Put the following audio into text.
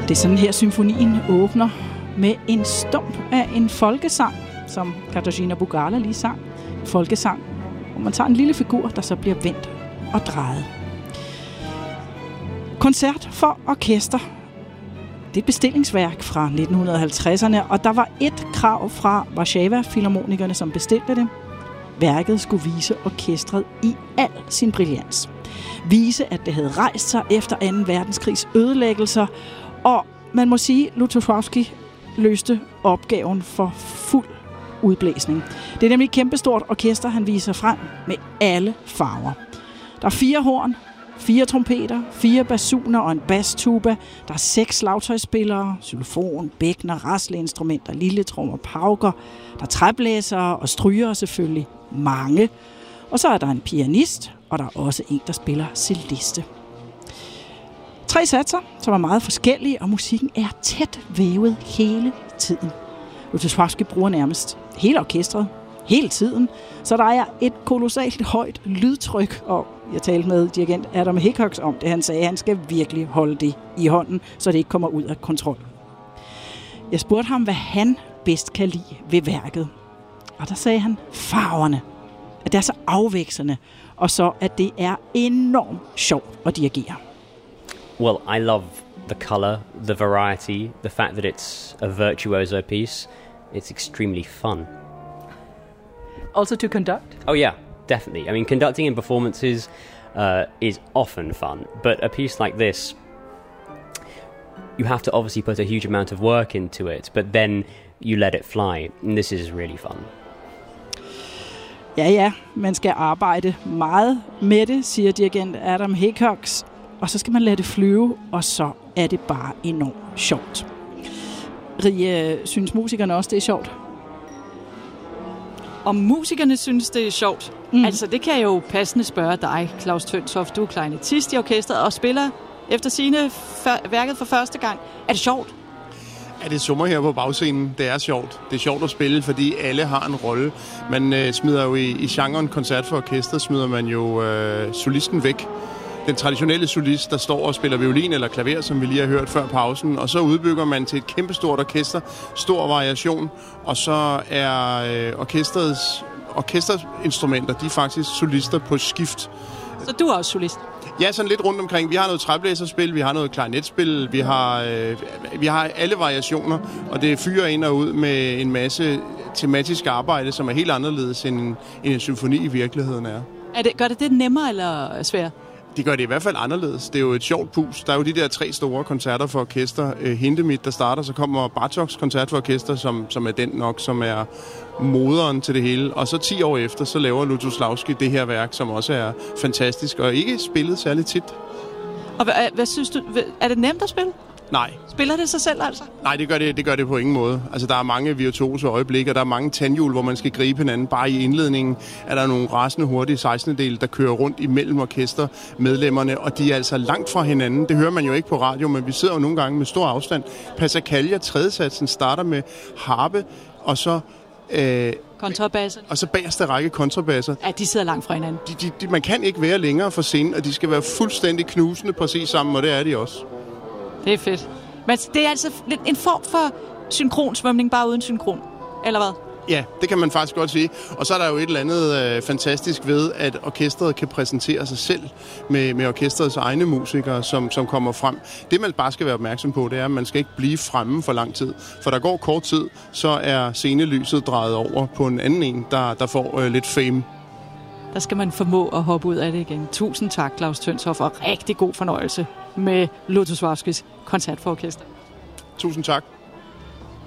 Det er sådan her, symfonien åbner med en stump af en folkesang, som Katarzyna Bugala lige sang. Folkesang, hvor man tager en lille figur, der så bliver vendt og drejet. Koncert for orkester. Det er et bestillingsværk fra 1950'erne, og der var et krav fra Warszawa-filharmonikerne, som bestilte det. Værket skulle vise orkestret i al sin brillans. Vise, at det havde rejst sig efter 2. verdenskrigs ødelæggelser, og man må sige, at Lutoslawski løste opgaven for fuld udblæsning. Det er nemlig et kæmpestort orkester, han viser frem med alle farver. Der er 4 horn, 4 trompeter, 4 basuner og en basstuba. Der er 6 slagtøjsspillere, xylofon, bækkener, rasleinstrumenter, lilletrommer, pauker. Der er træblæsere og strygere selvfølgelig. Mange. Og så er der en pianist, og der er også en, der spiller celliste. 3 satser, som er meget forskellige, og musikken er tæt vævet hele tiden. Lutoslawski bruger nærmest hele orkestret, hele tiden, så der er et kolossalt højt lydtryk, og jeg talte med dirigent Adam Hickox om det. Han sagde, at han skal virkelig holde det i hånden, så det ikke kommer ud af kontrol. Jeg spurgte ham, hvad han bedst kan lide ved værket. Og der sagde han farverne. At det er så afvekslende, og så at det er enormt sjovt at dirigere. Well, I love the color, the variety, the fact that it's a virtuoso piece. It's extremely fun. Also to conduct? Oh yeah, definitely. I mean, conducting in performances is often fun, but a piece like this, you have to obviously put a huge amount of work into it, but then you let it fly, and this is really fun. Ja, man skal arbejde meget med det, siger dirigent Adam Hickox, og så skal man lade det flyve, og så er det bare enormt sjovt. Rie, synes musikerne også, det er sjovt? Om musikerne synes, det er sjovt? Altså, det kan jeg jo passende spørge dig, Claus Tønshoff. Du er klarinettist i orkestret og spiller efter sigende værket for første gang. Er det sjovt? Ja, det summer her på bagscenen. Det er sjovt. Det er sjovt at spille, fordi alle har en rolle. Man smider jo i genren koncert for orkester, smider man jo solisten væk. Den traditionelle solist, der står og spiller violin eller klaver, som vi lige har hørt før pausen, og så udbygger man til et kæmpestort orkester, stor variation, og så er orkesterinstrumenter, de er faktisk solister på skift. Så du er også solist? Ja, sådan lidt rundt omkring. Vi har noget træblæserspil, vi har noget klarinetspil, vi har alle variationer, og det fyrer ind og ud med en masse tematisk arbejde, som er helt anderledes end en symfoni i virkeligheden er. Gør det nemmere eller sværere? Det gør det i hvert fald anderledes. Det er jo et sjovt pus. Der er jo de der 3 store koncerter for orkester. Hindemith, der starter, så kommer Bartoks koncert for orkester, som er den nok, som er moderen til det hele. Og så 10 år efter, så laver Lutoslawski det her værk, som også er fantastisk, og ikke spillet særlig tit. Og hvad synes du? Er det nemt at spille? Nej. Spiller det sig selv altså? Nej, det gør det på ingen måde. Altså, der er mange virtuose øjeblikke, og der er mange tandhjul, hvor man skal gribe hinanden. Bare i indledningen er der nogle rasende hurtige 16. der kører rundt imellem orkestermedlemmerne, og de er altså langt fra hinanden. Det hører man jo ikke på radio, men vi sidder jo nogle gange med stor afstand. Passacaglia, 3. satsen, starter med harpe, og så kontrabasser. Og så bagerste række kontrabasser. Ja, de sidder langt fra hinanden. Man kan ikke være længere fra scenen, og de skal være fuldstændig knusende præcis sammen, og det er de også. Det er fedt. Men det er altså en form for synkronsvømning, bare uden synkron, eller hvad? Ja, det kan man faktisk godt sige. Og så er der jo et eller andet fantastisk ved, at orkestret kan præsentere sig selv med orkestrets egne musikere, som kommer frem. Det, man bare skal være opmærksom på, det er, at man skal ikke blive fremme for lang tid. For der går kort tid, så er scenelyset drejet over på en anden en, der får lidt fame. Der skal man formå at hoppe ud af det igen. Tusind tak, Claus Tønshoff, og rigtig god fornøjelse med Lutoslawskis koncert for orkester. Tusind tak.